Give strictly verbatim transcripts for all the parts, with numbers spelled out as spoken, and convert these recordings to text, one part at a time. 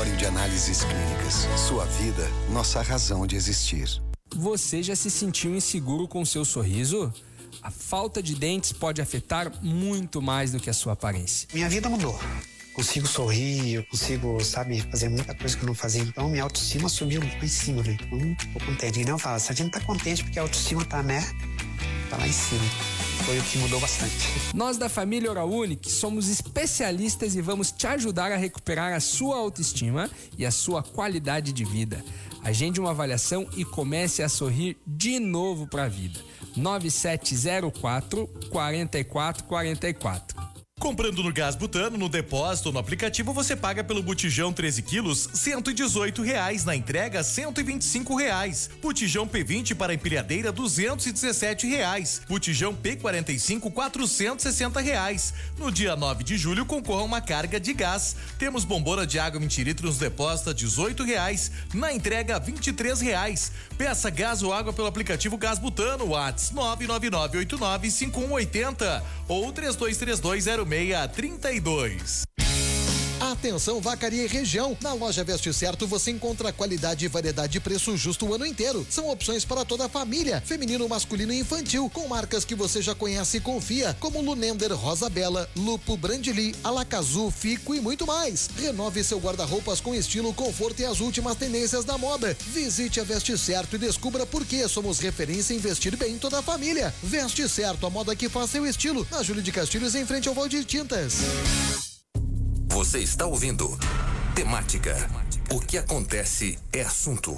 Laboratório de Análises Clínicas. Sua vida, nossa razão de existir. Você já se sentiu inseguro com seu sorriso? A falta de dentes pode afetar muito mais do que a sua aparência. Minha vida mudou. Consigo sorrir, eu consigo, sabe, fazer muita coisa que eu não fazia. Então, minha autoestima subiu lá em cima, né? Então, tô contente. E não fala, se a gente tá contente porque a autoestima tá, né? Tá lá em cima. Foi o que mudou bastante. Nós da família Oral Unique somos especialistas e vamos te ajudar a recuperar a sua autoestima e a sua qualidade de vida. Agende uma avaliação e comece a sorrir de novo para a vida. nove sete zero quatro, quatro quatro quatro quatro. Comprando no Gás Butano, no depósito ou no aplicativo, você paga pelo botijão treze quilos, cento e dezoito reais. Na entrega, cento e vinte e cinco reais. Botijão P vinte para empilhadeira, duzentos e dezessete reais. Botijão P quarenta e cinco, quatrocentos e sessenta reais. No dia nove de julho, concorra a uma carga de gás. Temos bombona de água vinte litros no depósito a dezoito reais. Na entrega, vinte e três reais. Peça gás ou água pelo aplicativo Gás Butano, WhatsApp nove nove nove oito nove cinco um oito zero ou três dois três dois zero seis trinta e dois. Atenção, Vacaria e região. Na loja Veste Certo você encontra qualidade, variedade e preço justo o ano inteiro. São opções para toda a família, feminino, masculino e infantil, com marcas que você já conhece e confia, como Lunender, Rosa Bela, Lupo, Brandili, Alacazu, Fico e muito mais. Renove seu guarda-roupas com estilo, conforto e as últimas tendências da moda. Visite a Veste Certo e descubra por que somos referência em vestir bem toda a família. Veste Certo, a moda que faz seu estilo. Na Júlio de Castilhos, em frente ao Valdir Tintas. Você está ouvindo Temática. O que acontece é assunto.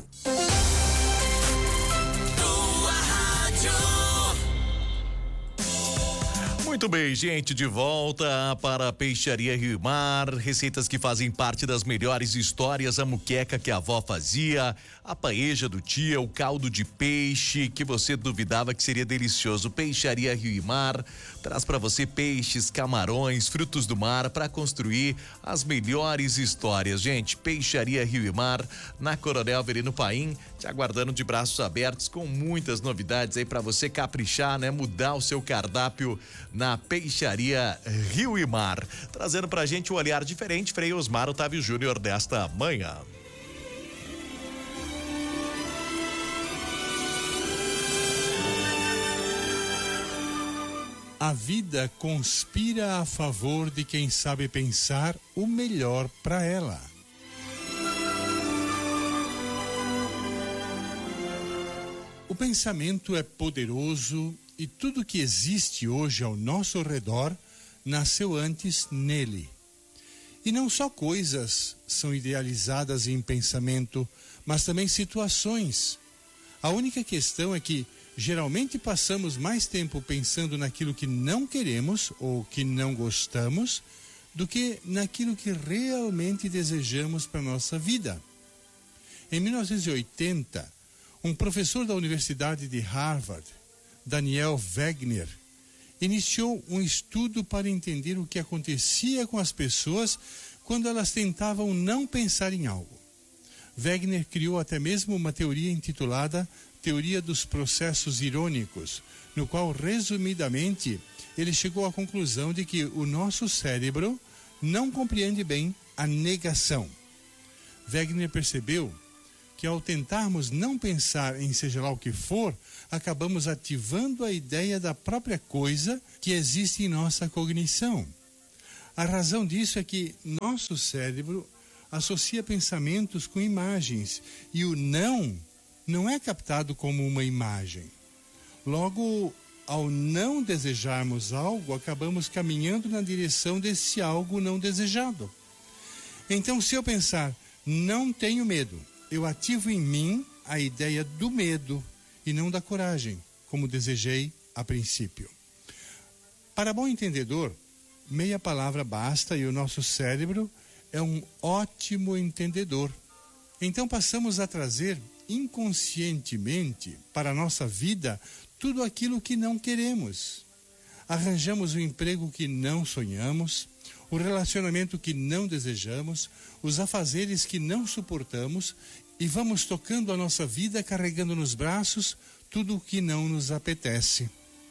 Muito bem, gente, de volta para a Peixaria Rio e Mar, receitas que fazem parte das melhores histórias, a muqueca que a avó fazia, a paeja do tia, o caldo de peixe que você duvidava que seria delicioso. Peixaria Rio e Mar traz para você peixes, camarões, frutos do mar para construir as melhores histórias. Gente, Peixaria Rio e Mar, na Coronel Avelino Paim, te aguardando de braços abertos com muitas novidades aí para você caprichar, né? Mudar o seu cardápio na Peixaria Rio e Mar, trazendo pra gente um olhar diferente. Frei Osmar Otávio Júnior desta manhã. A vida conspira a favor de quem sabe pensar o melhor para ela. O pensamento é poderoso e tudo que existe hoje ao nosso redor nasceu antes nele. E não só coisas são idealizadas em pensamento, mas também situações. A única questão é que geralmente passamos mais tempo pensando naquilo que não queremos ou que não gostamos do que naquilo que realmente desejamos para a nossa vida. Em mil novecentos e oitenta, um professor da Universidade de Harvard, Daniel Wegner, iniciou um estudo para entender o que acontecia com as pessoas quando elas tentavam não pensar em algo. Wegner criou até mesmo uma teoria intitulada Teoria dos Processos Irônicos, no qual, resumidamente, ele chegou à conclusão de que o nosso cérebro não compreende bem a negação. Wegner percebeu que ao tentarmos não pensar em seja lá o que for, acabamos ativando a ideia da própria coisa que existe em nossa cognição. A razão disso é que nosso cérebro associa pensamentos com imagens e o não não é captado como uma imagem. Logo, ao não desejarmos algo, acabamos caminhando na direção desse algo não desejado. Então, se eu pensar, não tenho medo, eu ativo em mim a ideia do medo e não da coragem, como desejei a princípio. Para bom entendedor, meia palavra basta e o nosso cérebro é um ótimo entendedor. Então passamos a trazer inconscientemente para a nossa vida tudo aquilo que não queremos. Arranjamos o emprego que não sonhamos, o relacionamento que não desejamos, os afazeres que não suportamos e vamos tocando a nossa vida carregando nos braços tudo o que não nos apetece.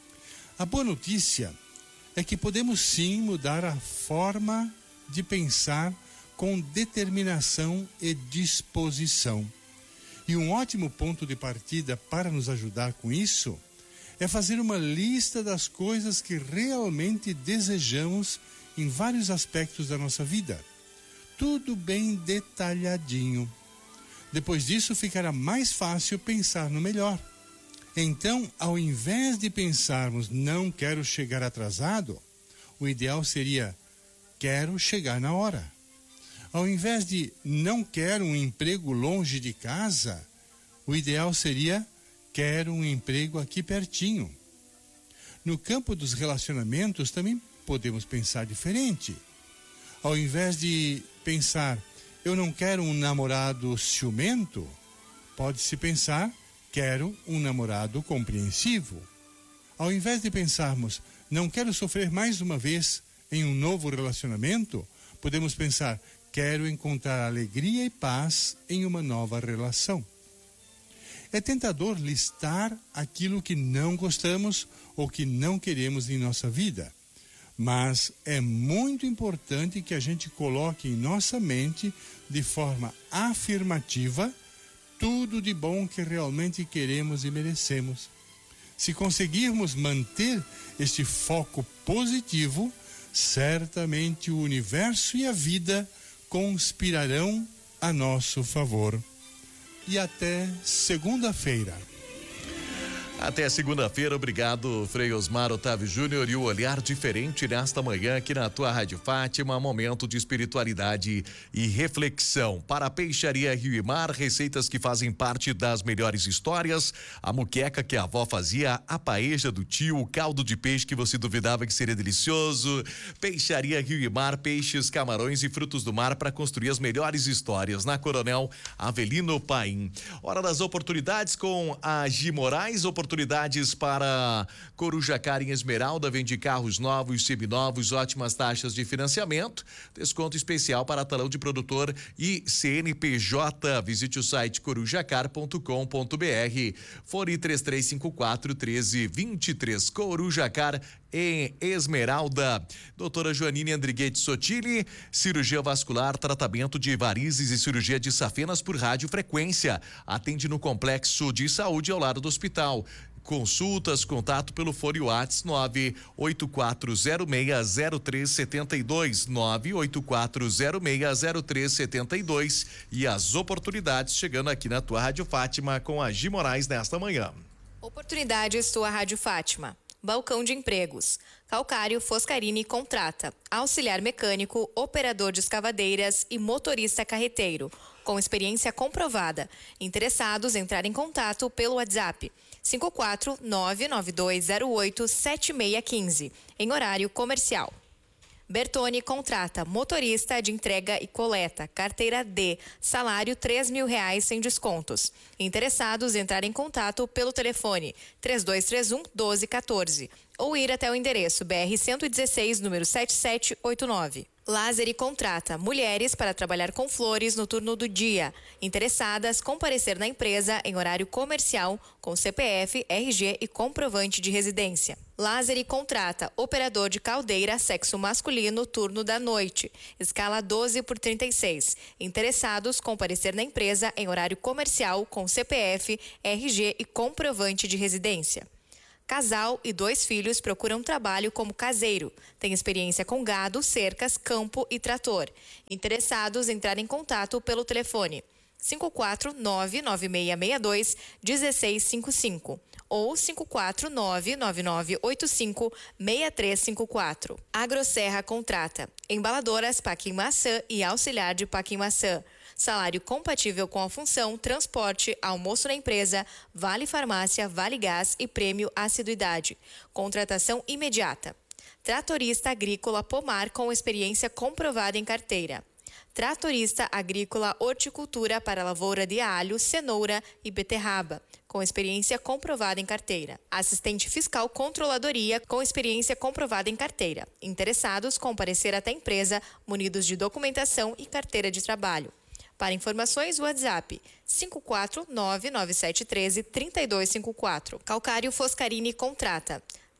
A boa notícia é que podemos sim mudar a forma de pensar com determinação e disposição. E um ótimo ponto de partida para nos ajudar com isso é fazer uma lista das coisas que realmente desejamos em vários aspectos da nossa vida. Tudo bem detalhadinho. Depois disso, ficará mais fácil pensar no melhor. Então, ao invés de pensarmos não quero chegar atrasado, o ideal seria quero chegar na hora. Ao invés de não quero um emprego longe de casa, o ideal seria quero um emprego aqui pertinho. No campo dos relacionamentos também podemos pensar diferente. Ao invés de pensar eu não quero um namorado ciumento, pode-se pensar quero um namorado compreensivo. Ao invés de pensarmos não quero sofrer mais uma vez em um novo relacionamento, podemos pensar quero encontrar alegria e paz em uma nova relação. É tentador listar aquilo que não gostamos ou que não queremos em nossa vida. Mas é muito importante que a gente coloque em nossa mente, de forma afirmativa, tudo de bom que realmente queremos e merecemos. Se conseguirmos manter este foco positivo, certamente o universo e a vida conspirarão a nosso favor. E até segunda-feira. Até segunda-feira, obrigado, Frei Osmar Otávio Júnior, e o olhar diferente nesta manhã aqui na tua Rádio Fátima, momento de espiritualidade e reflexão. Para a Peixaria Rio e Mar, receitas que fazem parte das melhores histórias, a muqueca que a avó fazia, a paeja do tio, o caldo de peixe que você duvidava que seria delicioso. Peixaria Rio e Mar, peixes, camarões e frutos do mar para construir as melhores histórias. Na Coronel Avelino Paim. Hora das oportunidades com a Gi Moraes, oportunidades Oportunidades para Corujacar em Esmeralda, vende carros novos, seminovos, ótimas taxas de financiamento, desconto especial para talão de produtor e C N P J. Visite o site corujacar ponto com ponto br. Fone três três cinco quatro, um três dois três. Corujacar em Esmeralda. Doutora Joanine Andriguete Sotile, cirurgia vascular, tratamento de varizes e cirurgia de safenas por radiofrequência. Atende no Complexo de Saúde ao lado do hospital. Consultas, contato pelo fone WhatsApp nove oito quatro zero seis zero três sete dois, nove oito quatro zero seis zero três sete dois, e as oportunidades chegando aqui na tua Rádio Fátima com a Gi Moraes nesta manhã. Oportunidades tua Rádio Fátima. Balcão de empregos. Calcário Foscarini contrata auxiliar mecânico, operador de escavadeiras e motorista carreteiro, com experiência comprovada. Interessados, entrar em contato pelo WhatsApp cinco quatro nove nove dois zero oito sete seis um cinco, em horário comercial. Bertone contrata motorista de entrega e coleta, carteira D, salário três mil reais sem descontos. Interessados, entrar em contato pelo telefone três dois três um, um dois um quatro ou ir até o endereço B R cento e dezesseis, número sete sete oito nove. Lázari contrata mulheres para trabalhar com flores no turno do dia. Interessadas, comparecer na empresa em horário comercial com C P F, R G e comprovante de residência. Lázari contrata operador de caldeira sexo masculino turno da noite, escala doze por trinta e seis. Interessados, comparecer na empresa em horário comercial com C P F, R G e comprovante de residência. Casal e dois filhos procuram trabalho como caseiro. Tem experiência com gado, cercas, campo e trator. Interessados, entrar em contato pelo telefone cinco quatro nove nove seis seis dois um seis cinco cinco ou cinco quatro nove nove nove oito cinco seis três cinco quatro. Agroserra contrata embaladoras Paquim Maçã e auxiliar de Paquim Maçã. Salário compatível com a função, transporte, almoço na empresa, vale farmácia, vale gás e prêmio assiduidade. Contratação imediata. Tratorista agrícola pomar com experiência comprovada em carteira. Tratorista agrícola horticultura para lavoura de alho, cenoura e beterraba, com experiência comprovada em carteira. Assistente fiscal controladoria com experiência comprovada em carteira. Interessados, comparecer até a empresa munidos de documentação e carteira de trabalho. Para informações, WhatsApp cinco quatro nove nove sete um três três dois cinco quatro. Calcário Foscarini contrata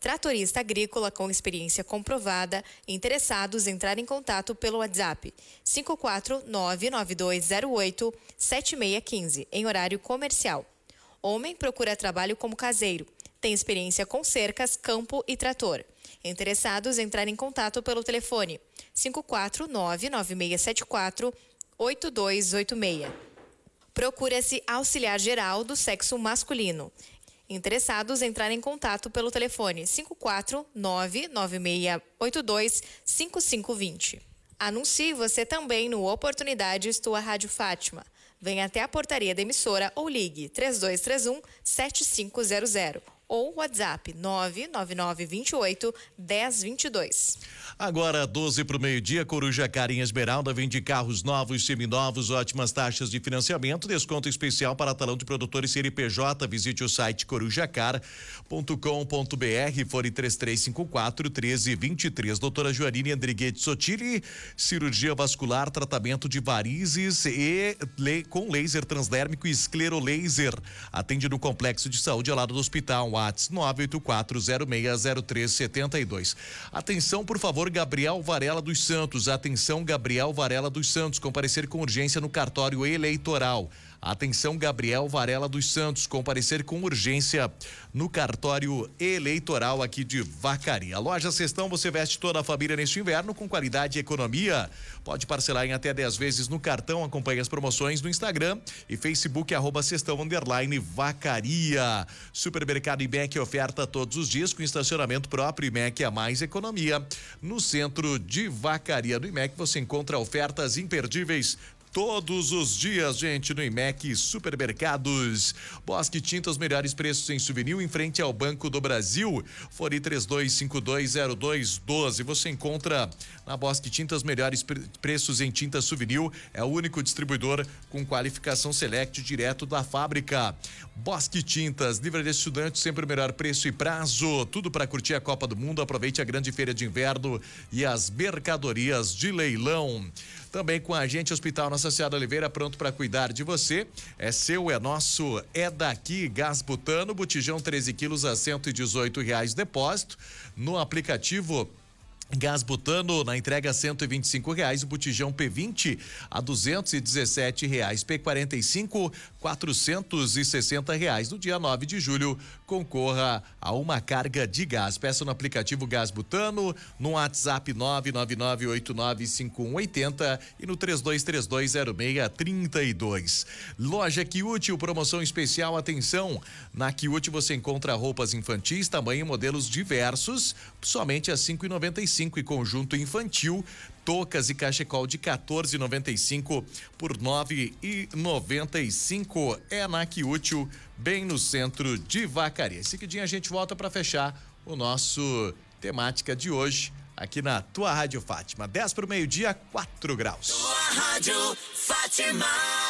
Tratorista agrícola com experiência comprovada. Interessados, entrar em contato pelo WhatsApp cinco quatro nove nove dois zero oito sete seis um cinco, em horário comercial. Homem procura trabalho como caseiro. Tem experiência com cercas, campo e trator. Interessados, entrar em contato pelo telefone cinco quatro nove nove seis sete quatro oito dois oito seis. Procura-se auxiliar geral do sexo masculino. Interessados, entrar em contato pelo telefone cinco quatro nove nove seis oito dois cinco cinco dois zero. Anuncie você também no Oportunidades Tua Rádio Fátima. Venha até a portaria da emissora ou ligue três dois três um sete cinco zero zero ou WhatsApp nove nove nove dois oito um zero dois dois. Agora, doze para o meio-dia, Coruja Car em Esmeralda vende carros novos, seminovos, ótimas taxas de financiamento, desconto especial para talão de produtores C N P J. Visite o site corujacar ponto com ponto br, fone três três cinco quatro um três dois três. Doutora Joanine Andriguete Sotiri, cirurgia vascular, tratamento de varizes e le, com laser transdérmico e esclerolaser. Atende no Complexo de Saúde ao lado do hospital. WhatsApp nove oito quatro zero seis zero três sete dois. Atenção, por favor, Gabriel Varela dos Santos. Atenção, Gabriel Varela dos Santos. Comparecer com urgência no cartório eleitoral. Atenção, Gabriel Varela dos Santos, comparecer com urgência no cartório eleitoral aqui de Vacaria. Loja Cestão, você veste toda a família neste inverno com qualidade e economia. Pode parcelar em até dez vezes no cartão. Acompanhe as promoções no Instagram e Facebook, arroba Cestão underline Vacaria. Supermercado IMEC oferta todos os dias com estacionamento próprio. IMEC é a mais economia. No centro de Vacaria. No IMEC você encontra ofertas imperdíveis todos os dias, gente, no IMEC Supermercados. Bosque Tintas, melhores preços em souvenir em frente ao Banco do Brasil. Fone três dois cinco dois zero dois um dois. Você encontra na Bosque Tintas melhores pre preços em tinta souvenir. É o único distribuidor com qualificação Select direto da fábrica. Bosque Tintas, livre de estudantes, sempre o melhor preço e prazo. Tudo para curtir a Copa do Mundo. Aproveite a grande feira de inverno e as mercadorias de leilão. Também com a gente, Hospital Nossa Senhora Oliveira, pronto para cuidar de você. É seu, é nosso, é daqui. Gás butano, botijão treze quilos a cento e dezoito reais depósito. No aplicativo Gás butano, na entrega cento e vinte e cinco reais, o botijão P vinte a duzentos e dezessete reais, P quarenta e cinco quatrocentos e sessenta reais. No dia nove de julho, concorra a uma carga de gás. Peça no aplicativo Gás Butano, no WhatsApp nove nove nove oito nove cinco um oito zero e no três dois três dois zero seis três dois. Loja Quiútil, promoção especial, atenção, na Quiútil você encontra roupas infantis, tamanho e modelos diversos, somente a cinco reais e noventa e cinco centavos, e conjunto infantil, toucas e cachecol de quatorze reais e noventa e cinco centavos por nove reais e noventa e cinco centavos. É na Quiútil, bem no centro de Vacaria. Seguidinho a gente volta para fechar o nosso temática de hoje aqui na Tua Rádio Fátima. dez para o meio-dia, quatro graus. Tua Rádio Fátima.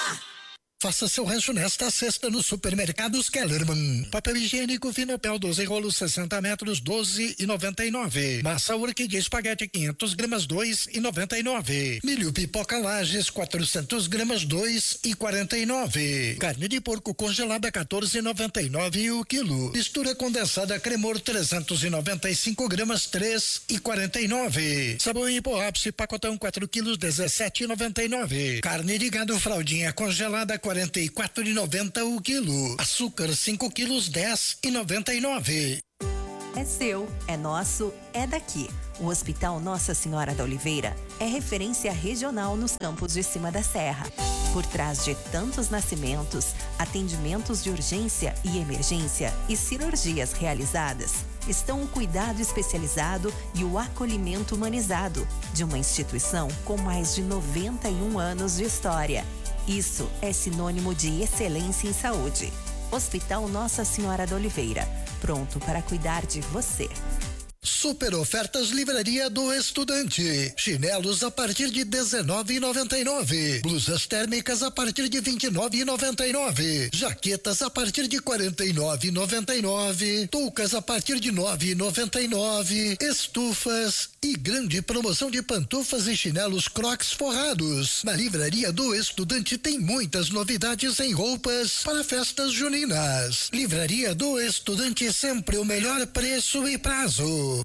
Faça seu rancho nesta sexta no Supermercados Kellerman. Papel higiênico Vinopel doze rolos sessenta metros, doze e noventa e nove. Massa Orquídea Espaguete quinhentas gramas, dois e noventa e nove. Milho Pipoca Lages quatrocentas gramas, dois e quarenta e nove. Carne de porco congelada quatorze e noventa e nove o quilo. Mistura condensada Cremor trezentas e noventa e cinco gramas, três e quarenta e nove. Sabão em pó ápice pacotão quatro quilos, dezessete e noventa e nove. Carne de gado fraldinha congelada quarenta e quatro e noventa o quilo. Açúcar cinco quilos, dez e noventa e nove. É seu, é nosso, é daqui. O Hospital Nossa Senhora da Oliveira é referência regional nos campos de cima da serra. Por trás de tantos nascimentos, atendimentos de urgência e emergência e cirurgias realizadas, estão o cuidado especializado e o acolhimento humanizado de uma instituição com mais de noventa e um anos de história. Isso é sinônimo de excelência em saúde. Hospital Nossa Senhora da Oliveira, pronto para cuidar de você. Super ofertas Livraria do Estudante. Chinelos a partir de dezenove e noventa e nove. Blusas térmicas a partir de vinte e nove e noventa e nove. Jaquetas a partir de quarenta e nove e noventa e nove. Toucas a partir de nove e noventa e nove. Estufas e grande promoção de pantufas e chinelos Crocs forrados. Na Livraria do Estudante tem muitas novidades em roupas para festas juninas. Livraria do Estudante, sempre o melhor preço e prazo.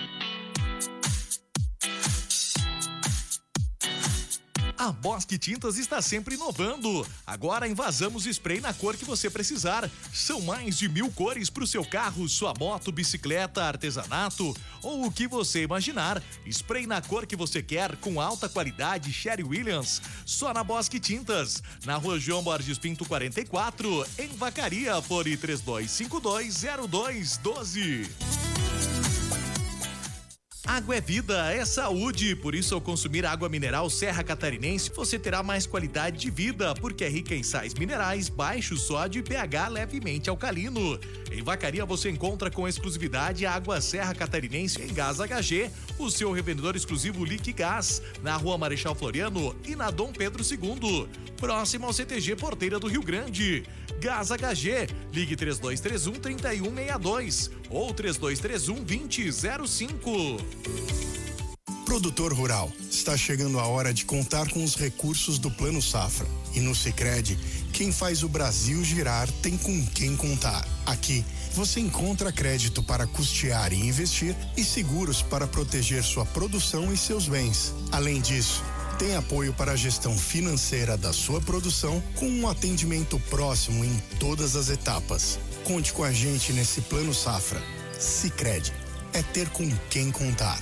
A Bosque Tintas está sempre inovando. Agora invasamos spray na cor que você precisar. São mais de mil cores para o seu carro, sua moto, bicicleta, artesanato ou o que você imaginar. Spray na cor que você quer, com alta qualidade, Sherry Williams. Só na Bosque Tintas. Na Rua João Borges Pinto quarenta e quatro, em Vacaria, fone três dois cinco dois zero dois um dois. Água é vida, é saúde, por isso ao consumir água mineral Serra Catarinense, você terá mais qualidade de vida, porque é rica em sais minerais, baixo sódio e pH levemente alcalino. Em Vacaria você encontra com exclusividade a água Serra Catarinense em Gás H G, o seu revendedor exclusivo Liquigás, na Rua Marechal Floriano e na Dom Pedro segundo, próximo ao C T G Porteira do Rio Grande. Gás H G, ligue três dois três um, três um seis dois ou três dois três um, vinte zero cinco. Produtor rural, está chegando a hora de contar com os recursos do Plano Safra. E no Sicredi, quem faz o Brasil girar tem com quem contar. Aqui, você encontra crédito para custear e investir e seguros para proteger sua produção e seus bens. Além disso, tem apoio para a gestão financeira da sua produção com um atendimento próximo em todas as etapas. Conte com a gente nesse Plano Safra. Sicredi, é ter com quem contar.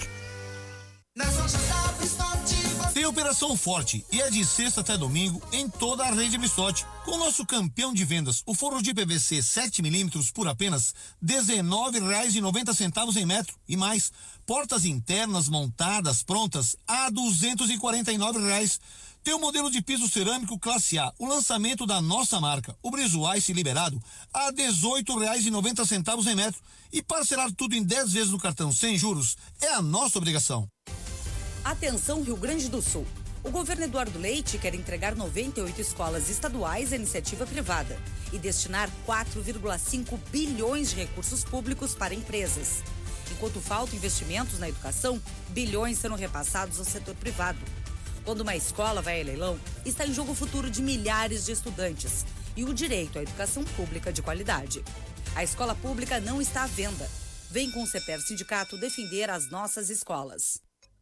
Tem Operação Forte e é de sexta até domingo em toda a rede Mistote. Com o nosso campeão de vendas, o forro de P V C sete milímetros por apenas dezenove reais e noventa centavos em metro. E mais, portas internas montadas, prontas, a duzentos e quarenta e nove reais. Tem o modelo de piso cerâmico classe A, o lançamento da nossa marca, o Briso Ice liberado, a dezoito reais e noventa centavos em metro. E parcelar tudo em dez vezes no cartão sem juros é a nossa obrigação. Atenção, Rio Grande do Sul. O governo Eduardo Leite quer entregar noventa e oito escolas estaduais à iniciativa privada e destinar quatro vírgula cinco bilhões de recursos públicos para empresas. Enquanto faltam investimentos na educação, bilhões serão repassados ao setor privado. Quando uma escola vai a leilão, está em jogo o futuro de milhares de estudantes e o direito à educação pública de qualidade. A escola pública não está à venda. Vem com o C P E R Sindicato defender as nossas escolas.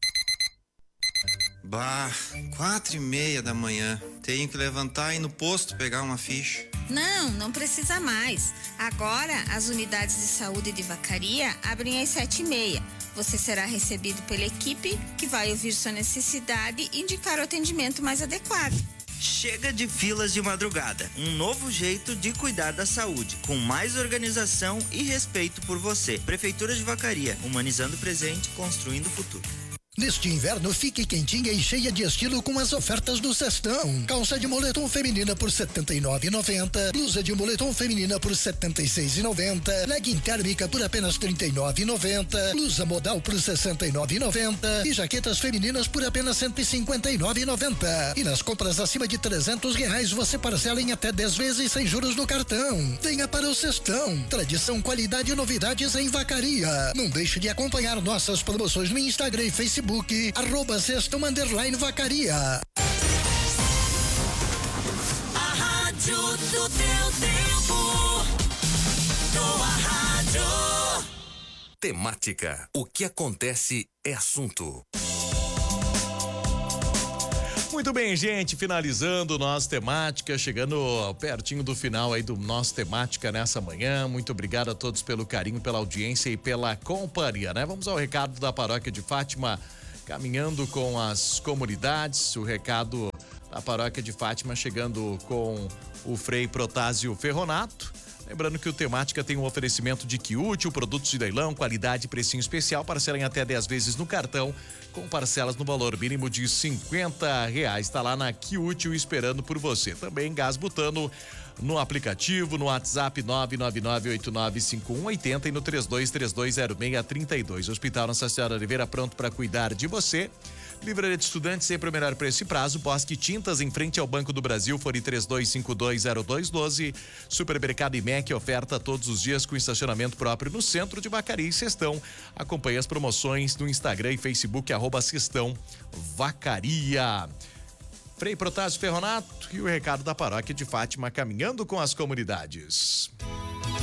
Bah, quatro e meia da manhã. Tenho que levantar e ir no posto pegar uma ficha. Não, não precisa mais. Agora, as unidades de saúde de Vacaria abrem às sete e meia. Você será recebido pela equipe que vai ouvir sua necessidade e indicar o atendimento mais adequado. Chega de filas de madrugada. Um novo jeito de cuidar da saúde, com mais organização e respeito por você. Prefeitura de Vacaria, humanizando o presente, construindo o futuro. Neste inverno, fique quentinha e cheia de estilo com as ofertas do Sextão. Calça de moletom feminina por setenta e nove reais e noventa centavos. Blusa de moletom feminina por setenta e seis reais e noventa centavos. Legging térmica por apenas trinta e nove reais e noventa centavos. Blusa modal por sessenta e nove reais e noventa centavos. E jaquetas femininas por apenas cento e cinquenta e nove reais e noventa centavos. E nas compras acima de trezentos reais, você parcela em até dez vezes sem juros no cartão. Venha para o Sextão. Tradição, qualidade e novidades em Vacaria. Não deixe de acompanhar nossas promoções no Instagram e Facebook. Arroba Sextão Underline Vacaria. A rádio do teu tempo. Tua rádio. Temática. O que acontece é assunto. Muito bem, gente, finalizando o nosso Temática, chegando pertinho do final aí do nosso Temática nessa manhã. Muito obrigado a todos pelo carinho, pela audiência e pela companhia, né? Vamos ao recado da Paróquia de Fátima, caminhando com as comunidades. O recado da Paróquia de Fátima chegando com o Frei Protásio Ferronato. Lembrando que o Temática tem um oferecimento de Quiútil, produtos de leilão, qualidade e precinho especial, parcela em até dez vezes no cartão, com parcelas no valor mínimo de cinquenta reais. Está lá na Quiútil esperando por você. Também Gás Butano, no aplicativo, no WhatsApp nove nove nove oito nove cinco um oito zero e no três dois três dois zero seis três dois. Hospital Nossa Senhora Oliveira, pronto para cuidar de você. Livraria de Estudantes, sempre o melhor preço e prazo. Bosque Tintas, em frente ao Banco do Brasil, Fone três dois cinco dois zero dois um dois. Supermercado Imec, oferta todos os dias com estacionamento próprio no centro de Vacaria e Cestão. Acompanhe as promoções no Instagram e Facebook, arroba Cestão Vacaria. Frei Protásio Ferronato e o recado da paróquia de Fátima, caminhando com as comunidades.